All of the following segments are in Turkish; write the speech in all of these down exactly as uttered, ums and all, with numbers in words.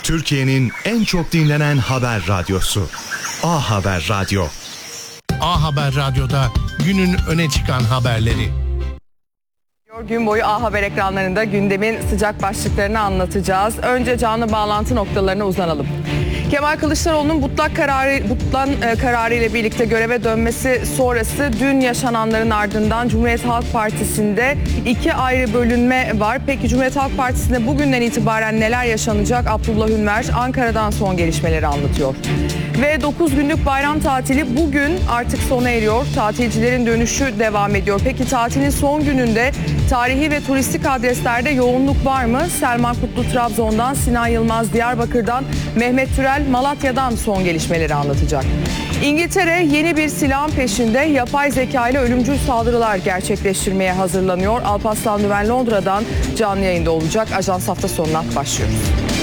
Türkiye'nin en çok dinlenen haber radyosu. A Haber Radyo. A Haber Radyo'da günün öne çıkan haberleri. Gün boyu A Haber ekranlarında gündemin sıcak başlıklarını anlatacağız. Önce canlı bağlantı noktalarına uzanalım. Kemal Kılıçdaroğlu'nun mutlak kararı, mutlan e, kararı ile birlikte göreve dönmesi sonrası dün yaşananların ardından Cumhuriyet Halk Partisi'nde iki ayrı bölünme var. Peki Cumhuriyet Halk Partisi'nde bugünden itibaren neler yaşanacak? Abdullah Ünver Ankara'dan son gelişmeleri anlatıyor. Ve dokuz günlük bayram tatili bugün artık sona eriyor. Tatilcilerin dönüşü devam ediyor. Peki tatilin son gününde tarihi ve turistik adreslerde yoğunluk var mı? Selman Kutlu Trabzon'dan, Sinan Yılmaz Diyarbakır'dan, Mehmet Türel Malatya'dan son gelişmeleri anlatacak. İngiltere yeni bir silahın peşinde, yapay zeka ile ölümcül saldırılar gerçekleştirmeye hazırlanıyor. Alparslan Düven Londra'dan canlı yayında olacak. Ajans hafta sonuna başlıyoruz.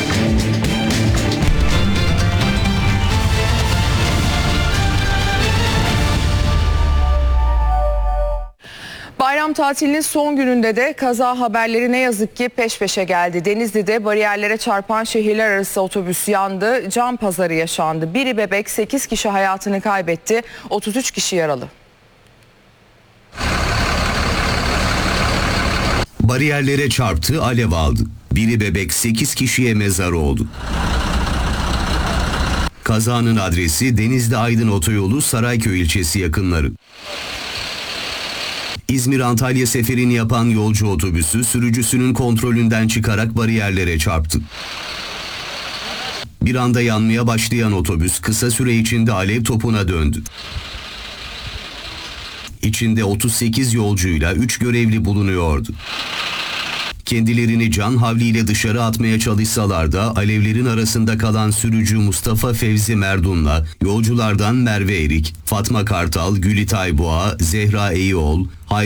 Bayram tatilinin son gününde de kaza haberleri ne yazık ki peş peşe geldi. Denizli'de bariyerlere çarpan şehirler arası otobüs yandı, can pazarı yaşandı. Biri bebek, sekiz kişi hayatını kaybetti, otuz üç kişi yaralı. Bariyerlere çarptı, alev aldı. Biri bebek, sekiz kişiye mezar oldu. Kazanın adresi Denizli Aydın Otoyolu Sarayköy ilçesi yakınları. İzmir-Antalya seferini yapan yolcu otobüsü sürücüsünün kontrolünden çıkarak bariyerlere çarptı. Bir anda yanmaya başlayan otobüs kısa süre içinde alev topuna döndü. İçinde otuz sekiz yolcuyla üç görevli bulunuyordu. Kendilerini can havliyle dışarı atmaya çalışsalar da alevlerin arasında kalan sürücü Mustafa Fevzi Merdun'la yolculardan Merve Erik, Fatma Kartal, Gülitay Boğa, Zehra Eyioğlu,